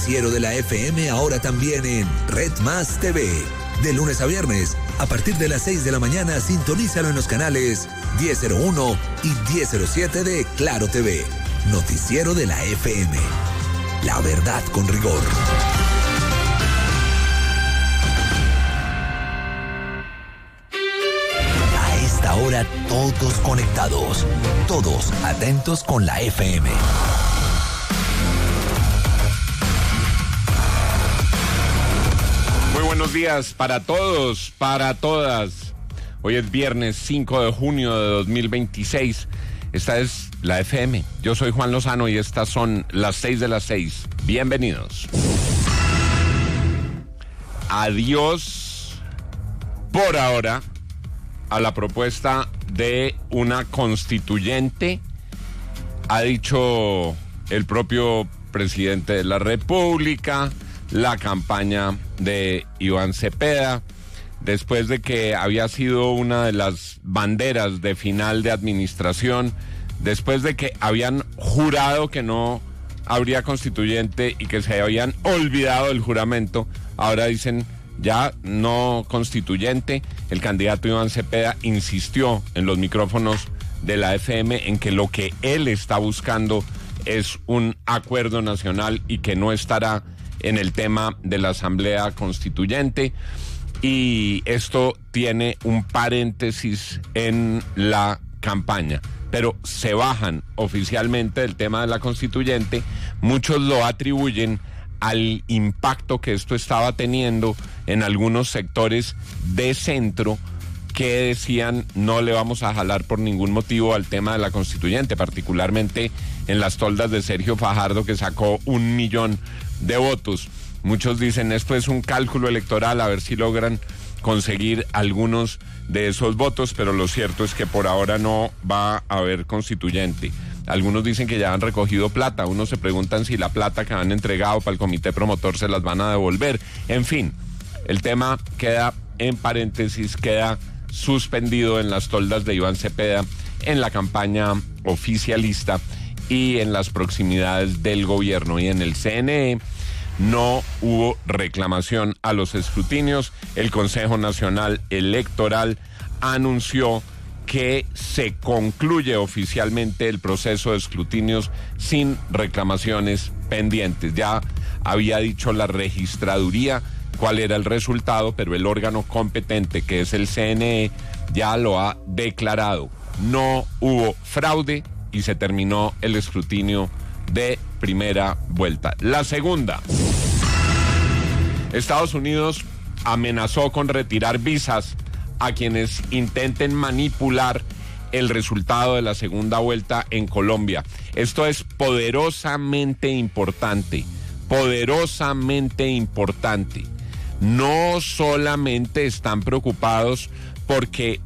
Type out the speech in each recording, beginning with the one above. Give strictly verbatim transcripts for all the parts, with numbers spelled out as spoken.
noticiero de la F M ahora también en Red Más T V. De lunes a viernes, a partir de las seis de la mañana, sintonízalo en los canales diez cero uno y diez cero siete de Claro T V. Noticiero de la F M. La verdad con rigor. A esta hora, todos conectados. Todos atentos con la F M. Muy buenos días para todos, para todas. Hoy es viernes cinco de junio de dos mil veintiséis. Esta es la F M. Yo soy Juan Lozano y estas son las seis de las seis. Bienvenidos. Adiós por ahora a la propuesta de una constituyente, ha dicho el propio presidente de la República, la campaña de Iván Cepeda, después de que había sido una de las banderas de final de administración, después de que habían jurado que no habría constituyente y que se habían olvidado del juramento, ahora dicen ya no constituyente. El candidato Iván Cepeda insistió en los micrófonos de la F M en que lo que él está buscando es un acuerdo nacional y que no estará en el tema de la Asamblea Constituyente. Y esto tiene un paréntesis en la campaña, pero se bajan oficialmente del tema de la constituyente. Muchos lo atribuyen al impacto que esto estaba teniendo en algunos sectores de centro que decían no le vamos a jalar por ningún motivo al tema de la constituyente, particularmente en las toldas de Sergio Fajardo, que sacó un millón de votos. Muchos dicen esto es un cálculo electoral, a ver si logran conseguir algunos de esos votos, pero lo cierto es que por ahora no va a haber constituyente. Algunos dicen que ya han recogido plata, unos se preguntan si la plata que han entregado para el comité promotor se las van a devolver. En fin, el tema queda en paréntesis, queda suspendido en las toldas de Iván Cepeda, en la campaña oficialista y en las proximidades del gobierno. Y en el C N E no hubo reclamación a los escrutinios. El Consejo Nacional Electoral anunció que se concluye oficialmente el proceso de escrutinios sin reclamaciones pendientes. Ya había dicho la registraduría cuál era el resultado, pero el órgano competente, que es el C N E, ya lo ha declarado. No hubo fraude y se terminó el escrutinio de primera vuelta. La segunda, Estados Unidos amenazó con retirar visas a quienes intenten manipular el resultado de la segunda vuelta en Colombia. Esto es poderosamente importante, poderosamente importante. No solamente están preocupados porque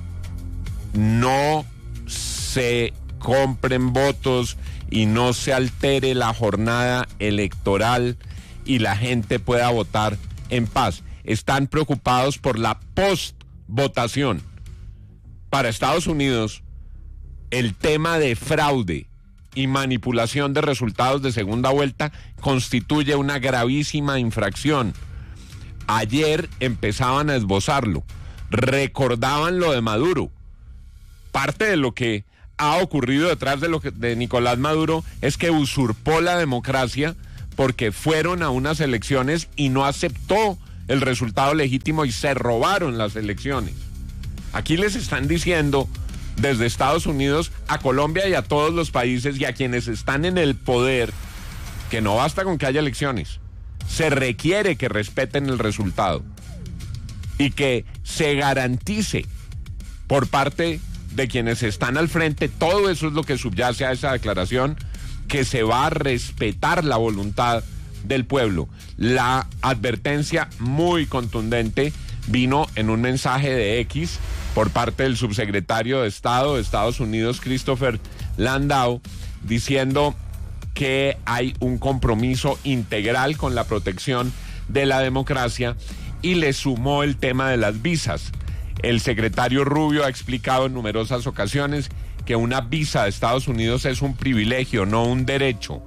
no se compren votos y no se altere la jornada electoral y la gente pueda votar en paz. Están preocupados por la post-votación. Para Estados Unidos, el tema de fraude y manipulación de resultados de segunda vuelta constituye una gravísima infracción. Ayer empezaban a esbozarlo, recordaban lo de Maduro. Parte de lo que ha ocurrido detrás de lo que de Nicolás Maduro es que usurpó la democracia porque fueron a unas elecciones y no aceptó el resultado legítimo y se robaron las elecciones. Aquí les están diciendo desde Estados Unidos a Colombia y a todos los países y a quienes están en el poder que no basta con que haya elecciones, se requiere que respeten el resultado y que se garantice por parte de quienes están al frente. Todo eso es lo que subyace a esa declaración, que se va a respetar la voluntad del pueblo. La advertencia muy contundente vino en un mensaje de X por parte del subsecretario de Estado de Estados Unidos, Christopher Landau, diciendo que hay un compromiso integral con la protección de la democracia, y le sumó el tema de las visas. El secretario Rubio ha explicado en numerosas ocasiones que una visa de Estados Unidos es un privilegio, no un derecho,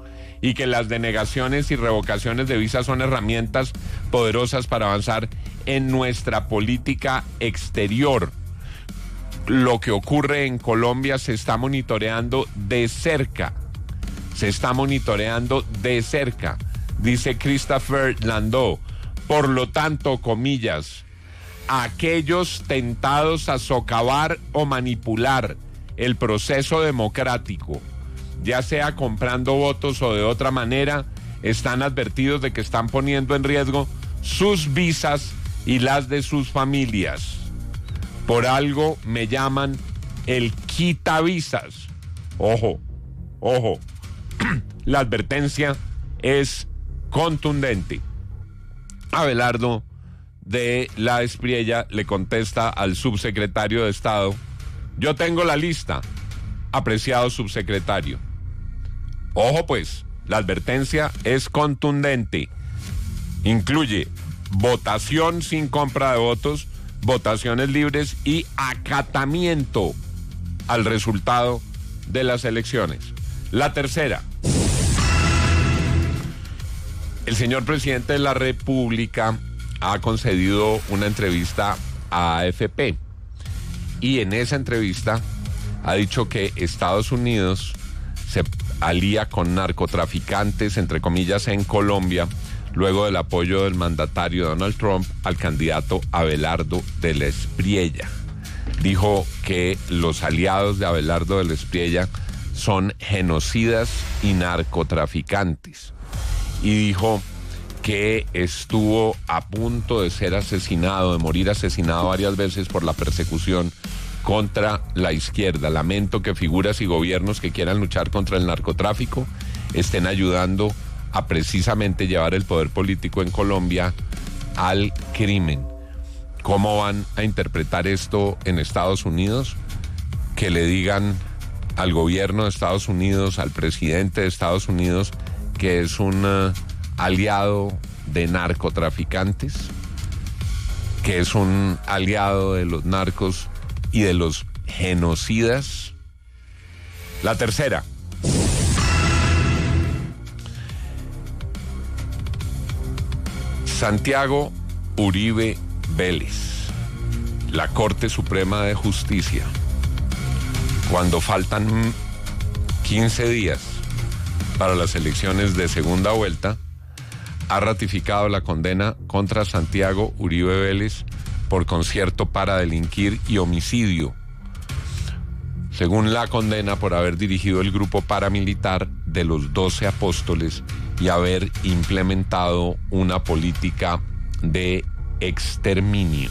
y que las denegaciones y revocaciones de visas son herramientas poderosas para avanzar en nuestra política exterior. Lo que ocurre en Colombia se está monitoreando de cerca, se está monitoreando de cerca, dice Christopher Landau. Por lo tanto, comillas, aquellos tentados a socavar o manipular el proceso democrático, ya sea comprando votos o de otra manera, están advertidos de que están poniendo en riesgo sus visas y las de sus familias. Por algo me llaman el quitavisas. Ojo, ojo, la advertencia es contundente. Abelardo de la Espriella le contesta al subsecretario de Estado: yo tengo la lista, apreciado subsecretario. Ojo pues, la advertencia es contundente. Incluye votación sin compra de votos, votaciones libres y acatamiento al resultado de las elecciones. La tercera. El señor presidente de la República ha concedido una entrevista a A F P y en esa entrevista ha dicho que Estados Unidos se alía con narcotraficantes, entre comillas, en Colombia, luego del apoyo del mandatario Donald Trump al candidato Abelardo de la Espriella. Dijo que los aliados de Abelardo de la Espriella son genocidas y narcotraficantes. Y dijo que estuvo a punto de ser asesinado, de morir asesinado varias veces por la persecución contra la izquierda. Lamento que figuras y gobiernos que quieran luchar contra el narcotráfico estén ayudando a precisamente llevar el poder político en Colombia al crimen. ¿Cómo van a interpretar esto en Estados Unidos? Que le digan al gobierno de Estados Unidos, al presidente de Estados Unidos, que es un uh, aliado de narcotraficantes, que es un aliado de los narcos y de los genocidas. La tercera. Santiago Uribe Vélez, la Corte Suprema de Justicia, cuando faltan quince días para las elecciones de segunda vuelta, ha ratificado la condena contra Santiago Uribe Vélez por concierto para delinquir y homicidio, según la condena por haber dirigido el grupo paramilitar de los doce apóstoles y haber implementado una política de exterminio.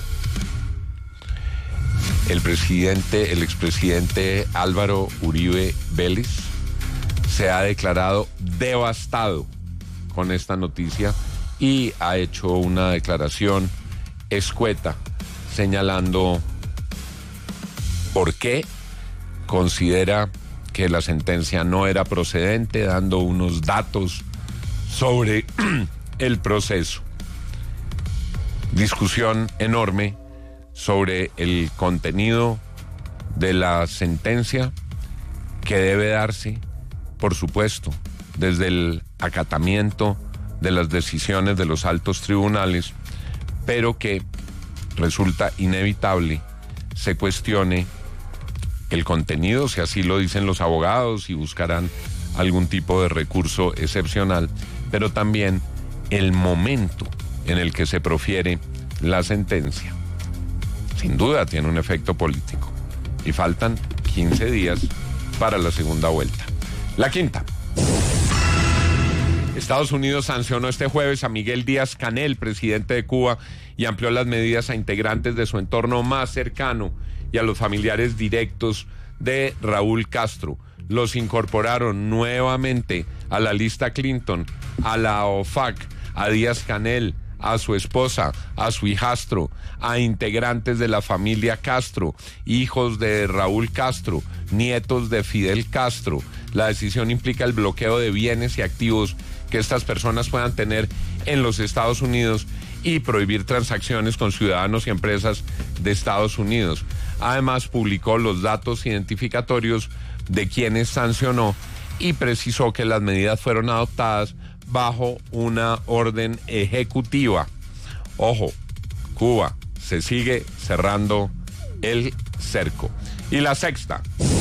El presidente, el expresidente Álvaro Uribe Vélez se ha declarado devastado con esta noticia y ha hecho una declaración escueta señalando por qué considera que la sentencia no era procedente, dando unos datos sobre el proceso. Discusión enorme sobre el contenido de la sentencia, que debe darse, por supuesto, desde el acatamiento de las decisiones de los altos tribunales, pero que resulta inevitable se cuestione el contenido, si así lo dicen los abogados, y buscarán algún tipo de recurso excepcional, pero también el momento en el que se profiere la sentencia. Sin duda tiene un efecto político y faltan quince días para la segunda vuelta. La quinta. Estados Unidos sancionó este jueves a Miguel Díaz-Canel, presidente de Cuba, y amplió las medidas a integrantes de su entorno más cercano y a los familiares directos de Raúl Castro. Los incorporaron nuevamente a la lista Clinton, a la O F A C, a Díaz-Canel, a su esposa, a su hijastro, a integrantes de la familia Castro, hijos de Raúl Castro, nietos de Fidel Castro. La decisión implica el bloqueo de bienes y activos que estas personas puedan tener en los Estados Unidos y prohibir transacciones con ciudadanos y empresas de Estados Unidos. Además, publicó los datos identificatorios de quienes sancionó y precisó que las medidas fueron adoptadas bajo una orden ejecutiva. Ojo, Cuba se sigue cerrando el cerco. Y la sexta.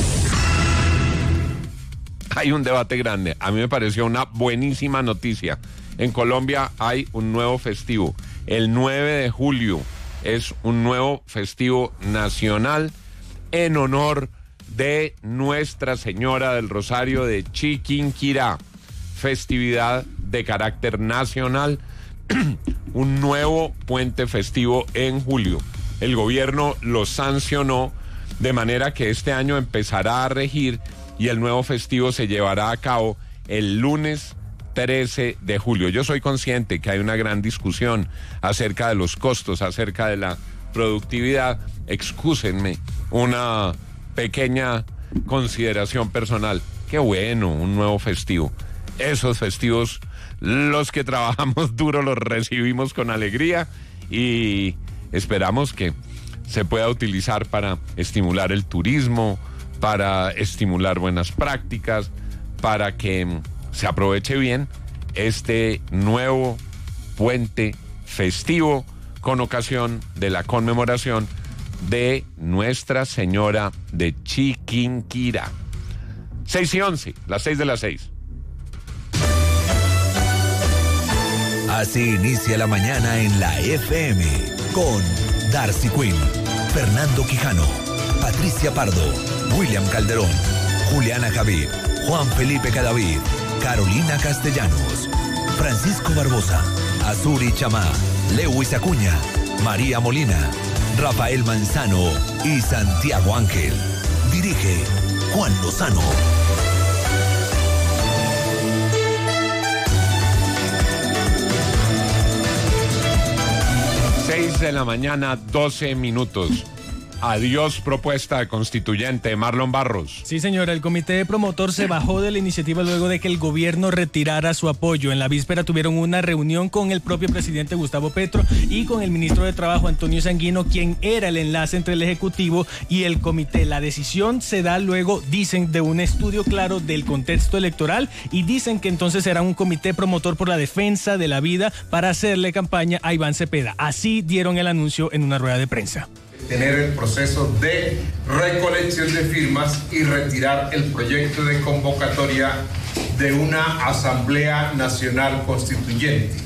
Hay un debate grande. A mí me pareció una buenísima noticia. En Colombia hay un nuevo festivo. El nueve de julio es un nuevo festivo nacional en honor de Nuestra Señora del Rosario de Chiquinquirá. Festividad de carácter nacional. Un nuevo puente festivo en julio. El gobierno lo sancionó de manera que este año empezará a regir y el nuevo festivo se llevará a cabo el lunes trece de julio. Yo soy consciente que hay una gran discusión acerca de los costos, acerca de la productividad. Excúsenme una pequeña consideración personal. Qué bueno, un nuevo festivo. Esos festivos, los que trabajamos duro, los recibimos con alegría y esperamos que se pueda utilizar para estimular el turismo, para estimular buenas prácticas, para que se aproveche bien este nuevo puente festivo con ocasión de la conmemoración de Nuestra Señora de Chiquinquirá. seis y once, las seis de las seis. Así inicia la mañana en la F M con Darcy Quinn, Fernando Quijano, Patricia Pardo, William Calderón, Juliana Javid, Juan Felipe Cadavid, Carolina Castellanos, Francisco Barbosa, Azuri Chamá, Lewis Acuña, María Molina, Rafael Manzano y Santiago Ángel. Dirige Juan Lozano. seis de la mañana, doce minutos. Adiós, propuesta de constituyente. Marlon Barros. Sí, señora, el comité promotor se bajó de la iniciativa luego de que el gobierno retirara su apoyo. En la víspera tuvieron una reunión con el propio presidente Gustavo Petro y con el ministro de Trabajo Antonio Sanguino, quien era el enlace entre el Ejecutivo y el comité. La decisión se da luego, dicen, de un estudio claro del contexto electoral y dicen que entonces será un comité promotor por la defensa de la vida para hacerle campaña a Iván Cepeda. Así dieron el anuncio en una rueda de prensa. Tener el proceso de recolección de firmas y retirar el proyecto de convocatoria de una Asamblea Nacional Constituyente.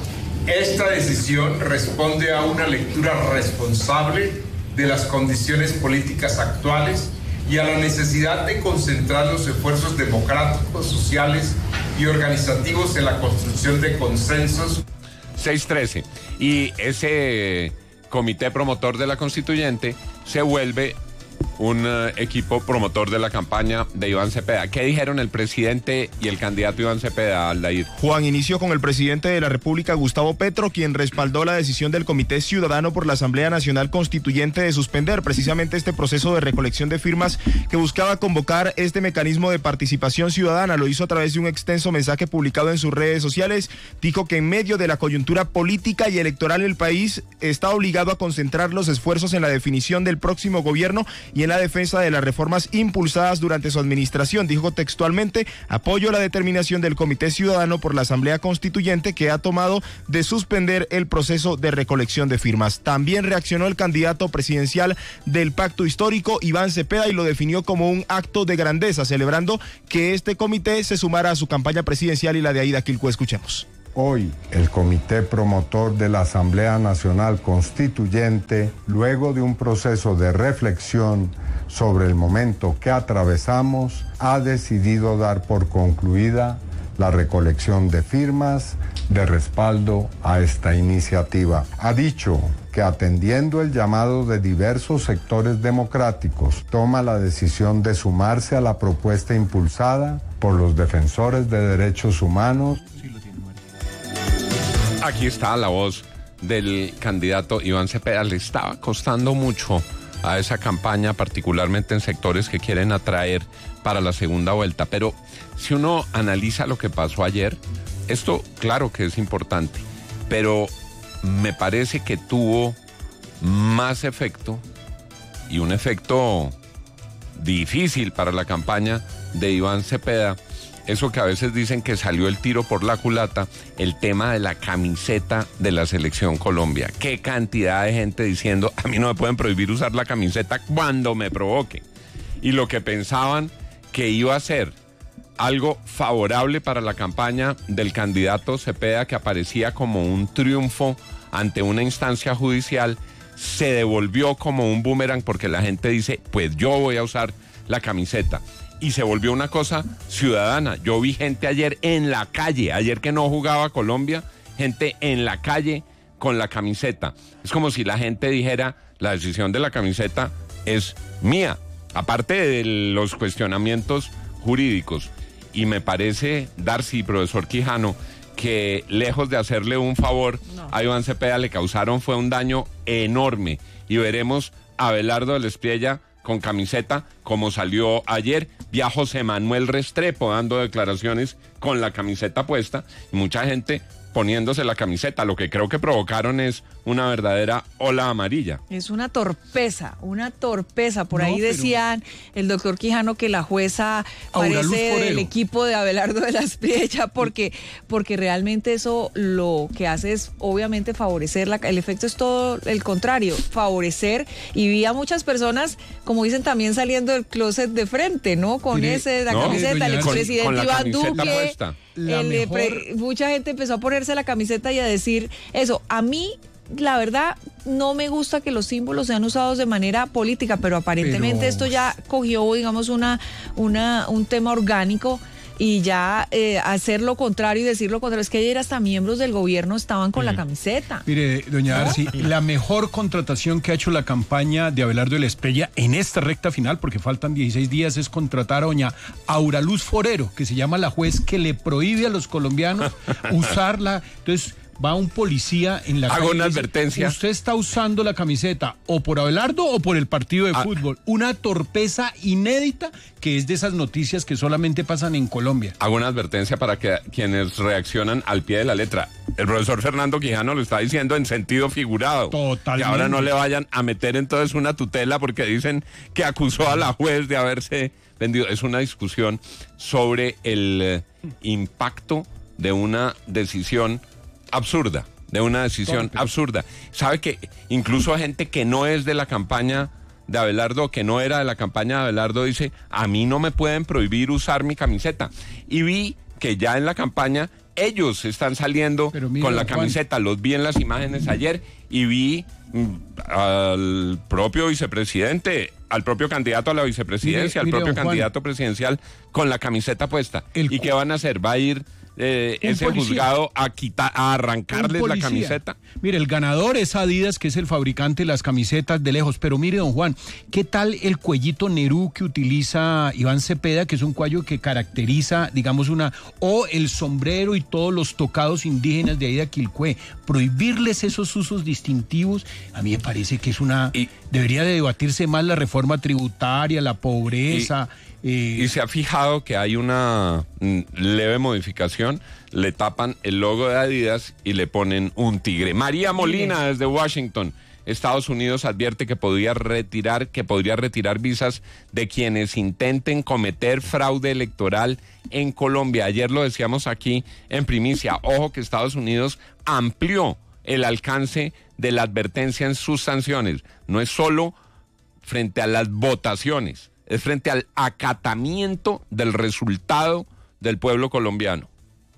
Esta decisión responde a una lectura responsable de las condiciones políticas actuales y a la necesidad de concentrar los esfuerzos democráticos, sociales y organizativos en la construcción de consensos. seis trece. Y ese comité promotor de la constituyente se vuelve un uh, equipo promotor de la campaña de Iván Cepeda. ¿Qué dijeron el presidente y el candidato Iván Cepeda, Aldair? Juan, inició con el presidente de la República, Gustavo Petro, quien respaldó la decisión del Comité Ciudadano por la Asamblea Nacional Constituyente de suspender precisamente este proceso de recolección de firmas que buscaba convocar este mecanismo de participación ciudadana. Lo hizo a través de un extenso mensaje publicado en sus redes sociales. Dijo que en medio de la coyuntura política y electoral el país está obligado a concentrar los esfuerzos en la definición del próximo gobierno y en la defensa de las reformas impulsadas durante su administración. Dijo textualmente: apoyo la determinación del Comité Ciudadano por la Asamblea Constituyente que ha tomado de suspender el proceso de recolección de firmas. También reaccionó el candidato presidencial del Pacto Histórico, Iván Cepeda, y lo definió como un acto de grandeza, celebrando que este comité se sumara a su campaña presidencial y la de Aida Quilcue. Escuchemos. Hoy, el Comité Promotor de la Asamblea Nacional Constituyente, luego de un proceso de reflexión sobre el momento que atravesamos, ha decidido dar por concluida la recolección de firmas de respaldo a esta iniciativa. Ha dicho que, atendiendo el llamado de diversos sectores democráticos, toma la decisión de sumarse a la propuesta impulsada por los defensores de derechos humanos. Aquí está la voz del candidato Iván Cepeda. Le estaba costando mucho a esa campaña, particularmente en sectores que quieren atraer para la segunda vuelta. Pero si uno analiza lo que pasó ayer, esto claro que es importante, pero me parece que tuvo más efecto, y un efecto difícil para la campaña de Iván Cepeda, eso que a veces dicen que salió el tiro por la culata, el tema de la camiseta de la Selección Colombia. Qué cantidad de gente diciendo, a mí no me pueden prohibir usar la camiseta cuando me provoque. Y lo que pensaban que iba a ser algo favorable para la campaña del candidato Cepeda, que aparecía como un triunfo ante una instancia judicial, se devolvió como un boomerang porque la gente dice, pues yo voy a usar la camiseta. Y se volvió una cosa ciudadana. Yo vi gente ayer en la calle, ayer que no jugaba Colombia, gente en la calle con la camiseta. Es como si la gente dijera, la decisión de la camiseta es mía, aparte de los cuestionamientos jurídicos. Y me parece, Darcy, profesor Quijano, que lejos de hacerle un favor no. a Iván Cepeda, le causaron fue un daño enorme. Y veremos a Abelardo del Espriella con camiseta, como salió ayer. Vi a José Manuel Restrepo dando declaraciones con la camiseta puesta, y mucha gente poniéndose la camiseta. Lo que creo que provocaron es una verdadera ola amarilla. Es una torpeza, una torpeza. Por no, ahí pero... decían el doctor Quijano que la jueza parece del equipo de Abelardo de la Espriella, porque, porque realmente eso lo que hace es obviamente favorecer, la, el efecto es todo el contrario, favorecer, y vi a muchas personas, como dicen, también saliendo del closet de frente, ¿no? Con Mire, ese, la no, camiseta, el expresidente Iván Duque. Puesta. El, mejor... pre, mucha gente empezó a ponerse la camiseta y a decir eso. A mí, la verdad, no me gusta que los símbolos sean usados de manera política, pero aparentemente pero... esto ya cogió, digamos, una, una, un tema orgánico, y ya eh, hacer lo contrario y decir lo contrario. Es que ayer hasta miembros del gobierno estaban con sí. la camiseta. Mire, doña Darcy, ¿no? La mejor contratación que ha hecho la campaña de Abelardo de la Espriella en esta recta final, porque faltan dieciséis días, es contratar a doña Auraluz Forero, que se llama la juez que le prohíbe a los colombianos usarla. Entonces va un policía en la calle. Hago una advertencia. Usted está usando la camiseta o por Abelardo o por el partido de ah. fútbol. Una torpeza inédita, que es de esas noticias que solamente pasan en Colombia. Hago una advertencia para que quienes reaccionan al pie de la letra. El profesor Fernando Quijano lo está diciendo en sentido figurado. Totalmente. Que ahora no le vayan a meter entonces una tutela porque dicen que acusó a la juez de haberse vendido. Es una discusión sobre el eh, impacto de una decisión absurda, de una decisión Tonto. absurda. ¿Sabe que incluso gente que no es de la campaña de Abelardo, que no era de la campaña de Abelardo, dice, a mí no me pueden prohibir usar mi camiseta? Y vi que ya en la campaña ellos están saliendo mira, con la camiseta. Juan. Los vi en las imágenes ayer y vi mm, al propio vicepresidente, al propio candidato a la vicepresidencia, mire, mire, al propio candidato Juan. presidencial con la camiseta puesta. El ¿Y qué van a hacer? ¿Va a ir Eh, ese policía. juzgado a quitar, a arrancarles la camiseta? Mire, el ganador es Adidas, que es el fabricante de las camisetas de lejos, pero mire, don Juan, ¿qué tal el cuellito Nerú que utiliza Iván Cepeda, que es un cuello que caracteriza, digamos, una, o el sombrero y todos los tocados indígenas de ahí de Aquilcué? Prohibirles esos usos distintivos, a mí me parece que es una, y, debería de debatirse más la reforma tributaria, la pobreza. Y, Eh, y se ha fijado que hay una mm, leve modificación, le tapan el logo de Adidas y le ponen un tigre. María Molina desde Washington, Estados Unidos, advierte que podría retirar, que podría retirar visas de quienes intenten cometer fraude electoral en Colombia. Ayer lo decíamos aquí en primicia, ojo que Estados Unidos amplió el alcance de la advertencia en sus sanciones. No es solo frente a las votaciones, es frente al acatamiento del resultado del pueblo colombiano.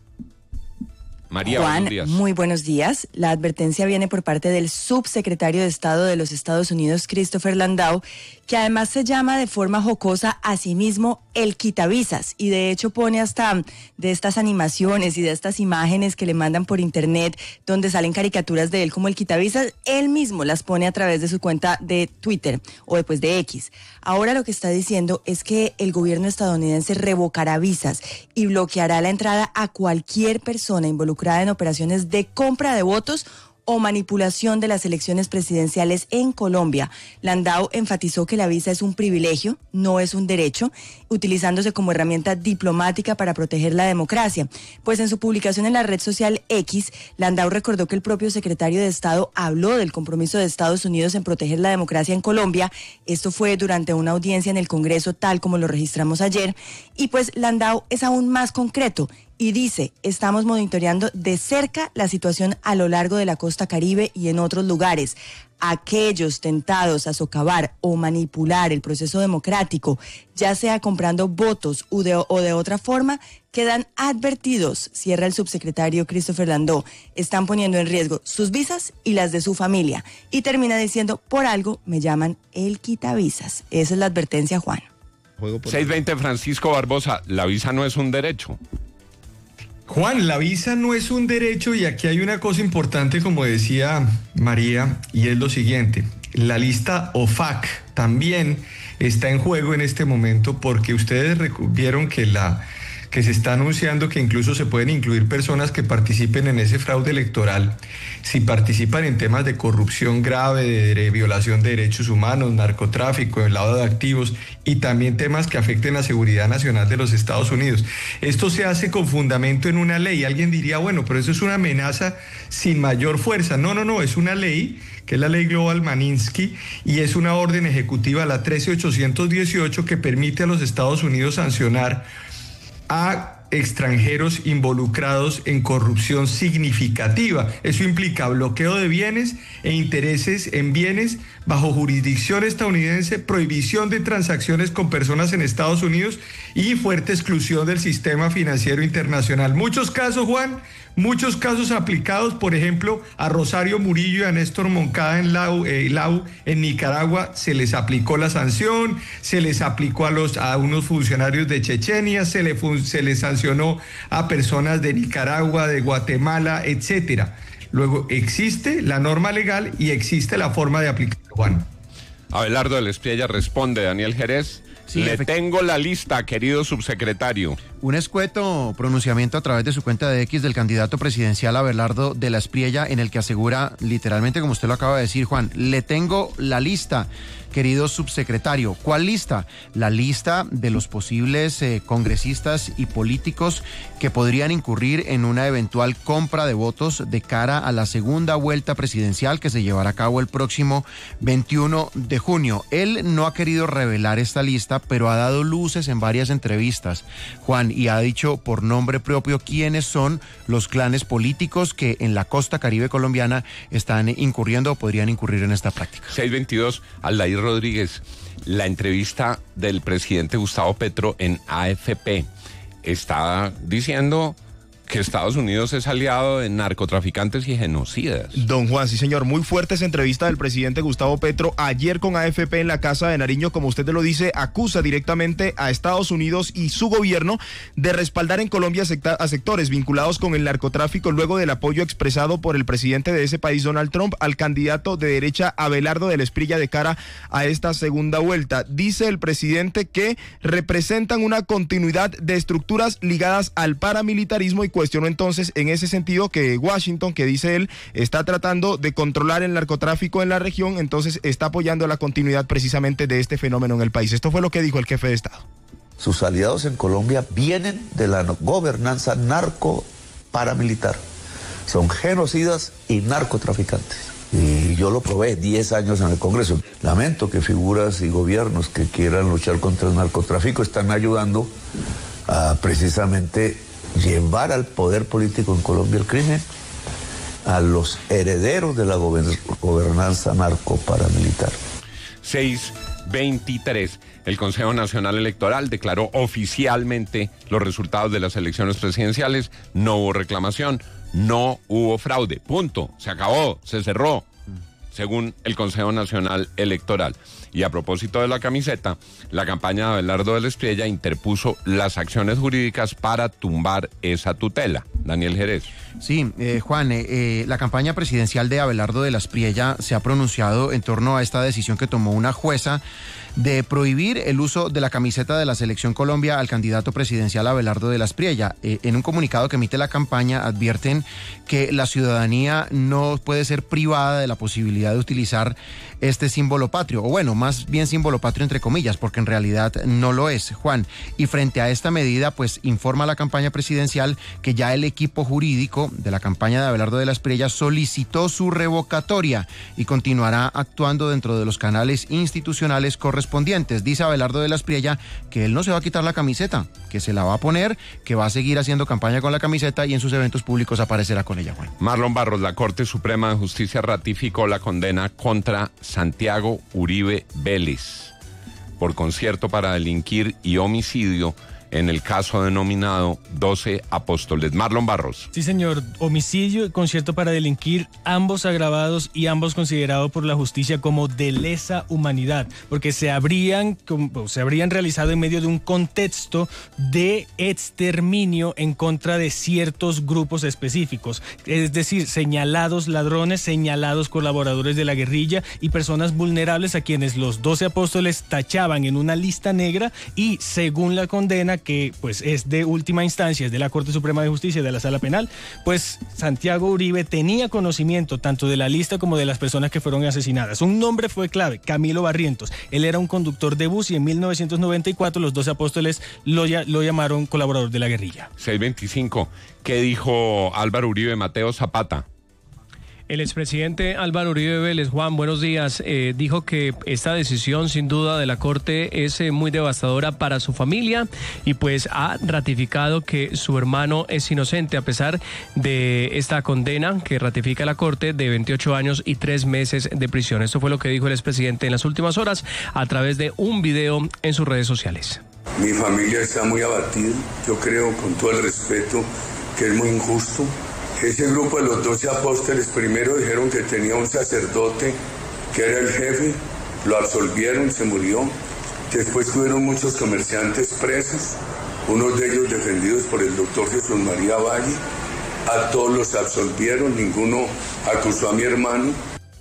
María, Juan, buenos días. Muy buenos días. La advertencia viene por parte del subsecretario de Estado de los Estados Unidos, Christopher Landau, que además se llama de forma jocosa a sí mismo el quitavisas, y de hecho pone hasta de estas animaciones y de estas imágenes que le mandan por internet donde salen caricaturas de él como el quitavisas, él mismo las pone a través de su cuenta de Twitter o después de X. Ahora lo que está diciendo es que el gobierno estadounidense revocará visas y bloqueará la entrada a cualquier persona involucrada en operaciones de compra de votos o manipulación de las elecciones presidenciales en Colombia. Landau enfatizó que la visa es un privilegio, no es un derecho, utilizándose como herramienta diplomática para proteger la democracia. Pues en su publicación en la red social X, Landau recordó que el propio secretario de Estado habló del compromiso de Estados Unidos en proteger la democracia en Colombia. Esto fue durante una audiencia en el Congreso, tal como lo registramos ayer. Y pues Landau es aún más concreto y dice: estamos monitoreando de cerca la situación a lo largo de la costa Caribe y en otros lugares. Aquellos tentados a socavar o manipular el proceso democrático, ya sea comprando votos o de, o de otra forma, quedan advertidos, cierra el subsecretario Christopher Landau. Están poniendo en riesgo sus visas y las de su familia. Y termina diciendo: por algo me llaman el quitavisas. Esa es la advertencia, Juan. seiscientos veinte, Francisco Barbosa, la visa no es un derecho. Juan, la visa no es un derecho y aquí hay una cosa importante, como decía María, y es lo siguiente: la lista O F A C también está en juego en este momento, porque ustedes vieron que la que se está anunciando que incluso se pueden incluir personas que participen en ese fraude electoral si participan en temas de corrupción grave, de, de violación de derechos humanos, narcotráfico, de lavado de activos y también temas que afecten la seguridad nacional de los Estados Unidos. Esto se hace con fundamento en una ley. Alguien diría, bueno, pero eso es una amenaza sin mayor fuerza. No, no, no, es una ley, que es la ley Global Magnitsky, y es una orden ejecutiva, la trece mil ochocientos dieciocho, que permite a los Estados Unidos sancionar a extranjeros involucrados en corrupción significativa. Eso implica bloqueo de bienes e intereses en bienes bajo jurisdicción estadounidense, prohibición de transacciones con personas en Estados Unidos y fuerte exclusión del sistema financiero internacional. Muchos casos, Juan, muchos casos aplicados, por ejemplo, a Rosario Murillo y a Néstor Moncada en Lau, eh, Lau en Nicaragua, se les aplicó la sanción, se les aplicó a, los, a unos funcionarios de Chechenia, se, le, se les sancionó a personas de Nicaragua, de Guatemala, etcétera. Luego, existe la norma legal y existe la forma de aplicar, Juan. Abelardo del Espriella responde, Daniel Jerez. Sí, Le tengo la lista, querido subsecretario. Un escueto pronunciamiento a través de su cuenta de X del candidato presidencial Abelardo de la Espriella, en el que asegura, literalmente como usted lo acaba de decir, Juan, le tengo la lista, querido subsecretario. ¿Cuál lista? La lista de los posibles eh, congresistas y políticos que podrían incurrir en una eventual compra de votos de cara a la segunda vuelta presidencial que se llevará a cabo el próximo veintiuno de junio. Él no ha querido revelar esta lista, pero ha dado luces en varias entrevistas, Juan, y ha dicho por nombre propio quiénes son los clanes políticos que en la costa caribe colombiana están incurriendo o podrían incurrir en esta práctica. seiscientos veintidós, Aldair Rodríguez, la entrevista del presidente Gustavo Petro en A F P está diciendo que Estados Unidos es aliado de narcotraficantes y genocidas. Don Juan, sí señor, muy fuerte esa entrevista del presidente Gustavo Petro ayer con A F P en la Casa de Nariño. Como usted lo dice, acusa directamente a Estados Unidos y su gobierno de respaldar en Colombia a sectores vinculados con el narcotráfico, luego del apoyo expresado por el presidente de ese país, Donald Trump, al candidato de derecha Abelardo de la Espriella de cara a esta segunda vuelta. Dice el presidente que representan una continuidad de estructuras ligadas al paramilitarismo y cuestionó entonces en ese sentido que Washington, que dice él, está tratando de controlar el narcotráfico en la región, entonces está apoyando la continuidad precisamente de este fenómeno en el país. Esto fue lo que dijo el jefe de Estado. Sus aliados en Colombia vienen de la gobernanza narco paramilitar. Son genocidas y narcotraficantes. Y yo lo probé diez años en el Congreso. Lamento que figuras y gobiernos que quieran luchar contra el narcotráfico están ayudando a precisamente llevar al poder político en Colombia el crimen a los herederos de la gobernanza narco-paramilitar. seiscientos veintitrés. El Consejo Nacional Electoral declaró oficialmente los resultados de las elecciones presidenciales. No hubo reclamación, no hubo fraude. Punto. Se acabó, se cerró, según el Consejo Nacional Electoral. Y a propósito de la camiseta, la campaña de Abelardo de la Espriella interpuso las acciones jurídicas para tumbar esa tutela. Daniel Jerez. Sí, eh, Juan, eh, eh, la campaña presidencial de Abelardo de la Espriella se ha pronunciado en torno a esta decisión que tomó una jueza de prohibir el uso de la camiseta de la Selección Colombia al candidato presidencial Abelardo de la Espriella. Eh, en un comunicado que emite la campaña advierten que la ciudadanía no puede ser privada de la posibilidad de utilizar este símbolo patrio, o bueno, más bien símbolo patrio entre comillas, porque en realidad no lo es, Juan. Y frente a esta medida, pues informa la campaña presidencial que ya el equipo jurídico de la campaña de Abelardo de la Espriella solicitó su revocatoria y continuará actuando dentro de los canales institucionales correspondientes. Dice Abelardo de la Espriella que él no se va a quitar la camiseta, que se la va a poner, que va a seguir haciendo campaña con la camiseta y en sus eventos públicos aparecerá con ella, Juan. Marlon Barros, la Corte Suprema de Justicia ratificó la condena contra Santiago Uribe Vélez por concierto para delinquir y homicidio en el caso denominado doce Apóstoles. Marlon Barros. Sí, señor. Homicidio y concierto para delinquir, ambos agravados y ambos considerados por la justicia como de lesa humanidad, porque se habrían, se habrían realizado en medio de un contexto de exterminio en contra de ciertos grupos específicos, es decir, señalados ladrones, señalados colaboradores de la guerrilla y personas vulnerables a quienes los doce apóstoles tachaban en una lista negra y, según la condena, que pues es de última instancia, es de la Corte Suprema de Justicia, de la Sala Penal, pues Santiago Uribe tenía conocimiento tanto de la lista como de las personas que fueron asesinadas. Un nombre fue clave, Camilo Barrientos. Él era un conductor de bus y en mil novecientos noventa y cuatro los doce apóstoles lo, lo llamaron colaborador de la guerrilla. seis veinticinco. ¿Qué dijo Álvaro Uribe Mateo Zapata? El expresidente Álvaro Uribe Vélez, Juan, buenos días, eh, dijo que esta decisión sin duda de la Corte es eh, muy devastadora para su familia y pues ha ratificado que su hermano es inocente a pesar de esta condena que ratifica la Corte de veintiocho años y tres meses de prisión. Esto fue lo que dijo el expresidente en las últimas horas a través de un video en sus redes sociales. Mi familia está muy abatida, yo creo con todo el respeto que es muy injusto. Ese grupo de los doce apóstoles primero dijeron que tenía un sacerdote que era el jefe, lo absolvieron, se murió. Después tuvieron muchos comerciantes presos, unos de ellos defendidos por el doctor Jesús María Valle. A todos los absolvieron, ninguno acusó a mi hermano.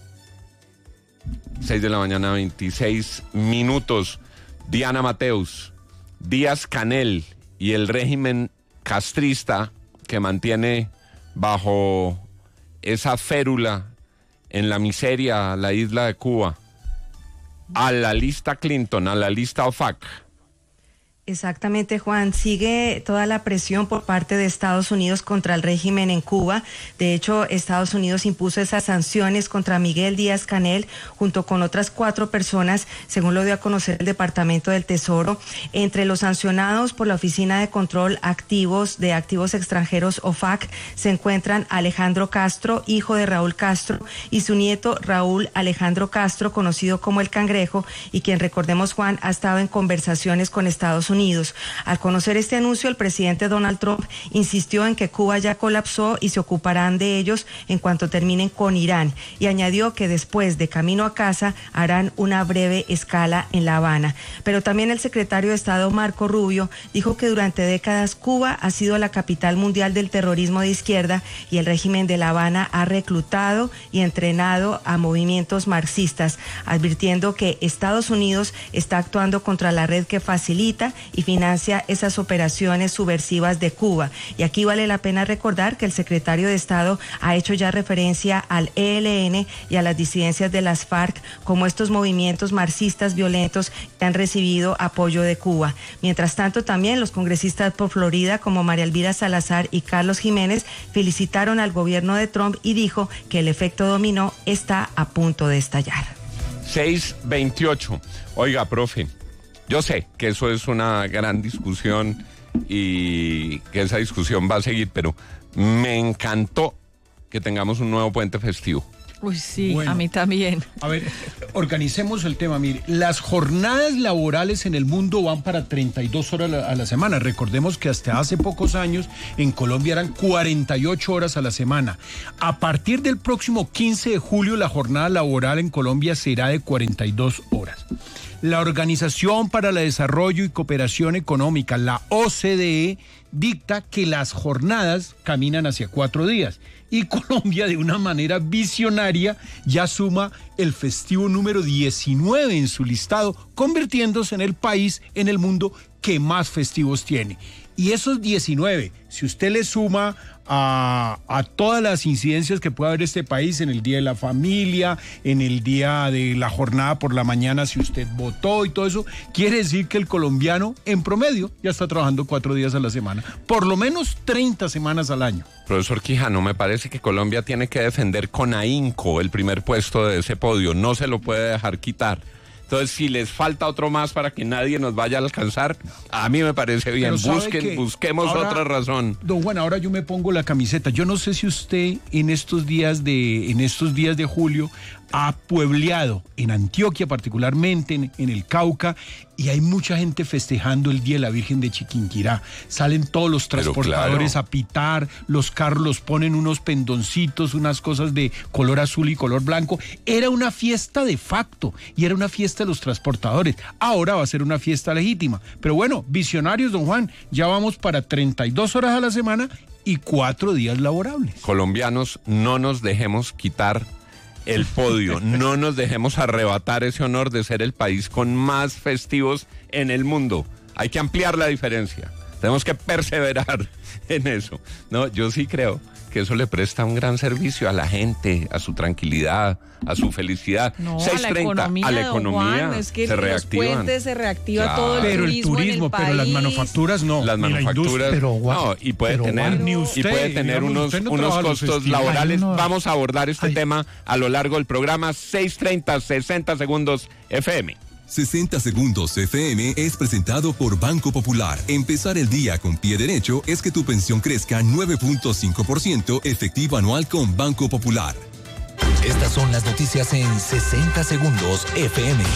seis de la mañana, veintiséis minutos. Diana Mateus, Díaz Canel y el régimen castrista que mantiene bajo esa férula en la miseria la isla de Cuba, a la lista Clinton, a la lista O F A C. Exactamente, Juan. Sigue toda la presión por parte de Estados Unidos contra el régimen en Cuba. De hecho, Estados Unidos impuso esas sanciones contra Miguel Díaz-Canel junto con otras cuatro personas, según lo dio a conocer el Departamento del Tesoro. Entre los sancionados por la Oficina de Control Activos de Activos Extranjeros O F A C se encuentran Alejandro Castro, hijo de Raúl Castro, y su nieto Raúl Alejandro Castro, conocido como el Cangrejo, y quien, recordemos, Juan, ha estado en conversaciones con Estados Unidos. Unidos. Al conocer este anuncio, el presidente Donald Trump insistió en que Cuba ya colapsó y se ocuparán de ellos en cuanto terminen con Irán, y añadió que después, de camino a casa, harán una breve escala en La Habana. Pero también el secretario de Estado Marco Rubio dijo que durante décadas Cuba ha sido la capital mundial del terrorismo de izquierda y el régimen de La Habana ha reclutado y entrenado a movimientos marxistas, advirtiendo que Estados Unidos está actuando contra la red que facilita y financia esas operaciones subversivas de Cuba. Y aquí vale la pena recordar que el secretario de Estado ha hecho ya referencia al E L N y a las disidencias de las FARC como estos movimientos marxistas violentos que han recibido apoyo de Cuba. Mientras tanto, también los congresistas por Florida como María Elvira Salazar y Carlos Jiménez felicitaron al gobierno de Trump y dijo que el efecto dominó está a punto de estallar. seis veintiocho. Oiga, profe, yo sé que eso es una gran discusión y que esa discusión va a seguir, pero me encantó que tengamos un nuevo puente festivo. Uy, sí, Bueno, a mí también. A ver, organicemos el tema. Mire, las jornadas laborales en el mundo van para treinta y dos horas a la semana. Recordemos que hasta hace pocos años en Colombia eran cuarenta y ocho horas a la semana. A partir del próximo quince de julio, la jornada laboral en Colombia será de cuarenta y dos horas. La Organización para el Desarrollo y Cooperación Económica, la O C D E, dicta que las jornadas caminan hacia cuatro días. Y Colombia, de una manera visionaria, ya suma el festivo número diecinueve en su listado, convirtiéndose en el país en el mundo que más festivos tiene. Y esos diecinueve, si usted le suma a, a todas las incidencias que puede haber este país en el Día de la Familia, en el día de la jornada por la mañana, si usted votó y todo eso, quiere decir que el colombiano, en promedio, ya está trabajando cuatro días a la semana, por lo menos treinta semanas al año. Profesor Quijano, me parece que Colombia tiene que defender con ahínco el primer puesto de ese podio, no se lo puede dejar quitar. Entonces, si les falta otro más para que nadie nos vaya a alcanzar, a mí me parece bien. Busquen, busquemos ahora, otra razón. Don Juan, ahora yo me pongo la camiseta. Yo no sé si usted en estos días de, en estos días de julio ha puebleado en Antioquia, particularmente en, en el Cauca, y hay mucha gente festejando el Día de la Virgen de Chiquinquirá. Salen todos los transportadores claro. a pitar, los carros los ponen unos pendoncitos, unas cosas de color azul y color blanco. Era una fiesta de facto y era una fiesta de los transportadores. Ahora va a ser una fiesta legítima. Pero bueno, visionarios, don Juan, ya vamos para treinta y dos horas a la semana y cuatro días laborables. Colombianos, no nos dejemos quitar el podio, no nos dejemos arrebatar ese honor de ser el país con más festivos en el mundo. Hay que ampliar la diferencia, tenemos que perseverar en eso. No, yo sí creo que eso le presta un gran servicio a la gente, a su tranquilidad, a su felicidad. No, seis treinta, a la economía, a la economía Juan, es que se reactivan. Los puentes se reactiva claro. todo el pero turismo, el turismo, en el pero país. las manufacturas no. Las manufacturas pero, no, y puede pero, tener Juan, y usted, puede tener digamos, unos no unos costos costos laborales. no. Vamos a abordar este Ay. tema a lo largo del programa. Seis treinta, sesenta segundos F M. sesenta segundos F M es presentado por Banco Popular. Empezar el día con pie derecho es que tu pensión crezca nueve punto cinco por ciento efectivo anual con Banco Popular. Estas son las noticias en sesenta segundos F M.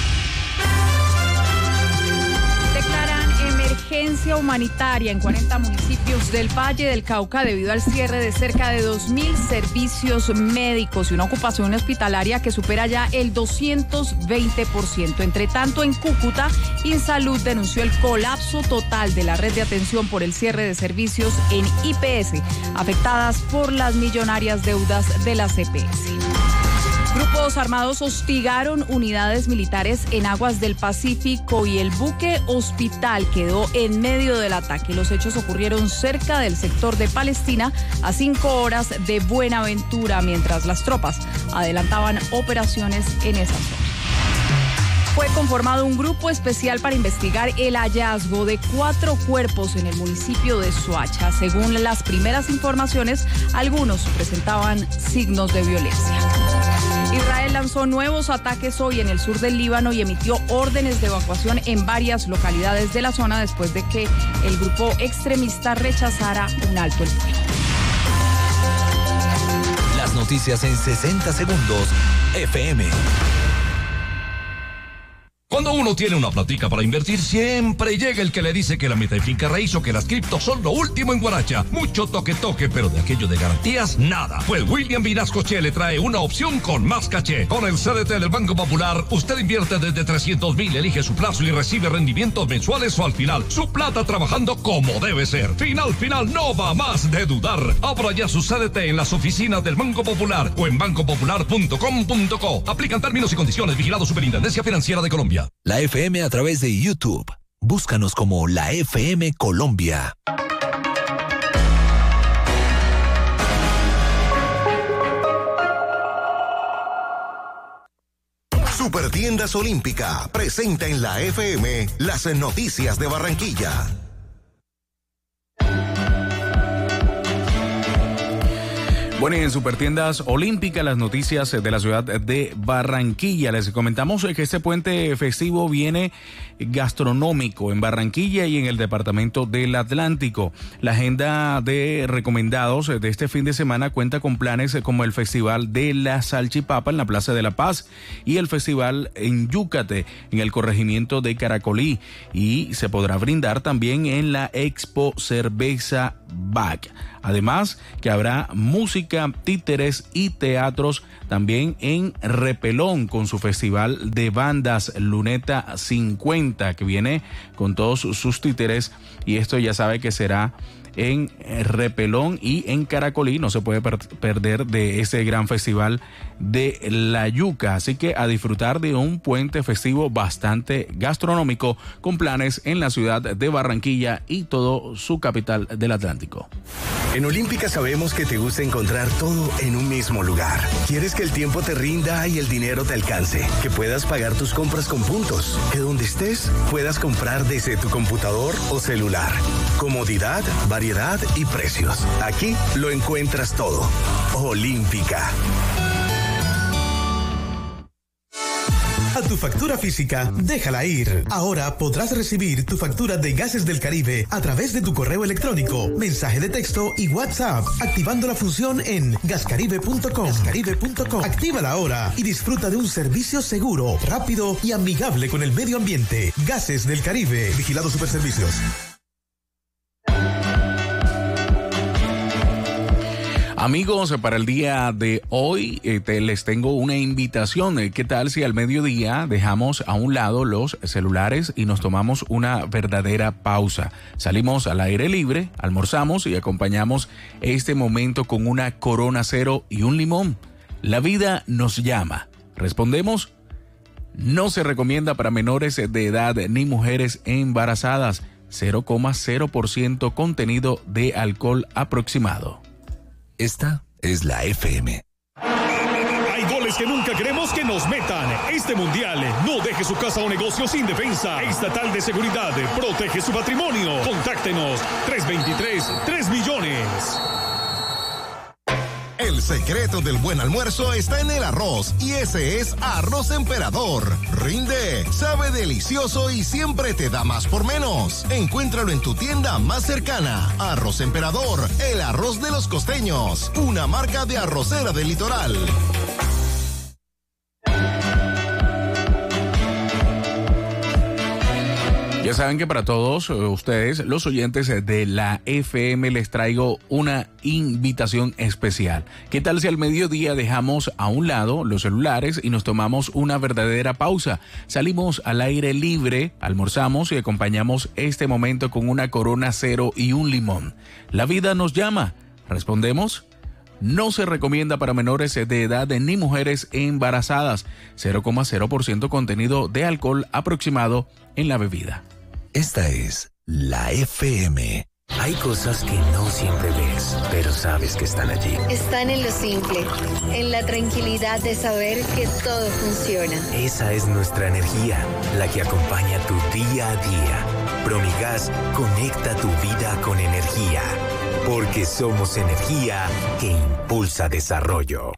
Emergencia humanitaria en cuarenta municipios del Valle del Cauca debido al cierre de cerca de dos mil servicios médicos y una ocupación hospitalaria que supera ya el doscientos veinte por ciento. Entre tanto, en Cúcuta, Insalud denunció el colapso total de la red de atención por el cierre de servicios en I P S, afectadas por las millonarias deudas de la C P S. Grupos armados hostigaron unidades militares en aguas del Pacífico y el buque Hospital quedó en medio del ataque. Los hechos ocurrieron cerca del sector de Palestina, a cinco horas de Buenaventura, mientras las tropas adelantaban operaciones en esa zona. Fue conformado un grupo especial para investigar el hallazgo de cuatro cuerpos en el municipio de Soacha. Según las primeras informaciones, algunos presentaban signos de violencia. Israel lanzó nuevos ataques hoy en el sur del Líbano y emitió órdenes de evacuación en varias localidades de la zona después de que el grupo extremista rechazara un alto el fuego. Las noticias en sesenta segundos F M. Cuando uno tiene una platica para invertir, siempre llega el que le dice que la meta de finca raíz o que las criptos son lo último en Guaracha. Mucho toque toque, pero de aquello de garantías, nada. Pues William Vinascoche le trae una opción con más caché. Con el C D T del Banco Popular, usted invierte desde trescientos mil, elige su plazo y recibe rendimientos mensuales o al final. Su plata trabajando como debe ser. Final, final, no va más de dudar. Abra ya su C D T en las oficinas del Banco Popular o en banco popular punto com punto co. Aplican términos y condiciones. Vigilado Superintendencia Financiera de Colombia. La F M a través de YouTube. Búscanos como la F M Colombia. Supertiendas Olímpica presenta en la F M las noticias de Barranquilla. Bueno, y en Supertiendas Olímpica, las noticias de la ciudad de Barranquilla. Les comentamos que este puente festivo viene gastronómico en Barranquilla y en el departamento del Atlántico. La agenda de recomendados de este fin de semana cuenta con planes como el Festival de la Salchipapa en la Plaza de la Paz y el Festival en Yúcate, en el corregimiento de Caracolí. Y se podrá brindar también en la Expo Cerveza Back. Además, que habrá música, títeres y teatros también en Repelón con su festival de bandas Luneta cincuenta, que viene con todos sus títeres, y esto ya sabe que será en Repelón y en Caracolí. No se puede per- perder de ese gran festival de la yuca, así que a disfrutar de un puente festivo bastante gastronómico con planes en la ciudad de Barranquilla y todo su capital del Atlántico. En Olímpica sabemos que te gusta encontrar todo en un mismo lugar. Quieres que el tiempo te rinda y el dinero te alcance, que puedas pagar tus compras con puntos, que donde estés puedas comprar desde tu computador o celular. Comodidad, variedad y precios. Aquí lo encuentras todo. Olímpica. A tu factura física, déjala ir. Ahora podrás recibir tu factura de Gases del Caribe a través de tu correo electrónico, mensaje de texto y WhatsApp, activando la función en gascaribe punto com. gascaribe punto com. Actívala ahora y disfruta de un servicio seguro, rápido y amigable con el medio ambiente. Gases del Caribe. Vigilado Superservicios. Amigos, para el día de hoy eh, te, les tengo una invitación. ¿Qué tal si al mediodía dejamos a un lado los celulares y nos tomamos una verdadera pausa? Salimos al aire libre, almorzamos y acompañamos este momento con una Corona Cero y un limón. La vida nos llama. ¿Respondemos? No se recomienda para menores de edad ni mujeres embarazadas. cero coma cero por ciento contenido de alcohol aproximado. Esta es la F M. Hay goles que nunca queremos que nos metan. Este mundial no deje su casa o negocio sin defensa. Estatal de Seguridad protege su patrimonio. Contáctenos tres veintitrés, tres millones. El secreto del buen almuerzo está en el arroz, y ese es Arroz Emperador. Rinde, sabe delicioso y siempre te da más por menos. Encuéntralo en tu tienda más cercana. Arroz Emperador, el arroz de los costeños, una marca de arrocera del litoral. Ya saben que para todos ustedes, los oyentes de la F M, les traigo una invitación especial. ¿Qué tal si al mediodía dejamos a un lado los celulares y nos tomamos una verdadera pausa? Salimos al aire libre, almorzamos y acompañamos este momento con una Corona Cero y un limón. La vida nos llama. ¿Respondemos? No se recomienda para menores de edad ni mujeres embarazadas. cero coma cero por ciento contenido de alcohol aproximado en la bebida. Esta es la F M. Hay cosas que no siempre ves, pero sabes que están allí. Están en lo simple, en la tranquilidad de saber que todo funciona. Esa es nuestra energía, la que acompaña tu día a día. Promigas conecta tu vida con energía, porque somos energía que impulsa desarrollo.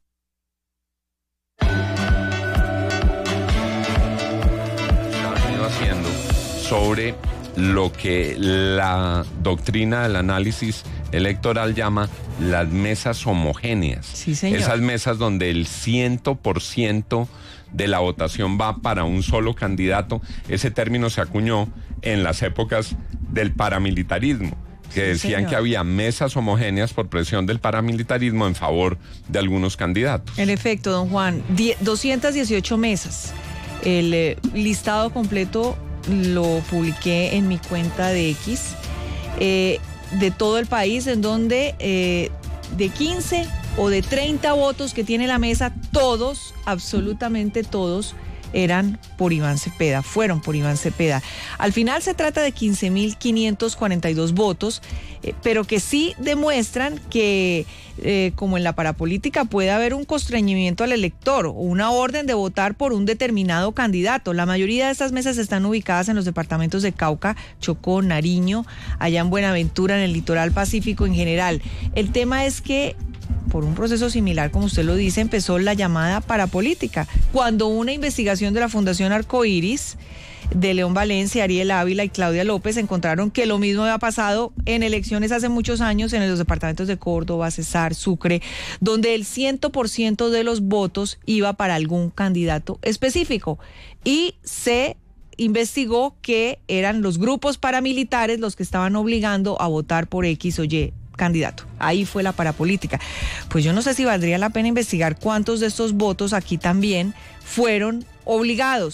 Haciendo sobre lo que la doctrina del análisis electoral llama las mesas homogéneas. Sí, señor. Esas mesas donde el cien por ciento de la votación va para un solo candidato. Ese término se acuñó en las épocas del paramilitarismo, que sí, decían señor. que había mesas homogéneas por presión del paramilitarismo en favor de algunos candidatos. En efecto, don Juan, doscientas dieciocho mesas. El eh, listado completo lo publiqué en mi cuenta de X, eh, de todo el país, en donde eh, de quince o de treinta votos que tiene la mesa, todos, absolutamente todos, eran por Iván Cepeda, fueron por Iván Cepeda. Al final se trata de quince mil quinientos cuarenta y dos votos, eh, pero que sí demuestran que, eh, como en la parapolítica, puede haber un constreñimiento al elector o una orden de votar por un determinado candidato. La mayoría de estas mesas están ubicadas en los departamentos de Cauca, Chocó, Nariño, allá en Buenaventura, en el litoral pacífico en general. El tema es que por un proceso similar, como usted lo dice, empezó la llamada parapolítica, cuando una investigación de la Fundación Arcoíris, de León Valencia, Ariel Ávila y Claudia López encontraron que lo mismo había pasado en elecciones hace muchos años en los departamentos de Córdoba, Cesar, Sucre, donde el cien por ciento de los votos iba para algún candidato específico y se investigó que eran los grupos paramilitares los que estaban obligando a votar por X o Y candidato. Ahí fue la parapolítica. Pues yo no sé si valdría la pena investigar cuántos de estos votos aquí también fueron obligados.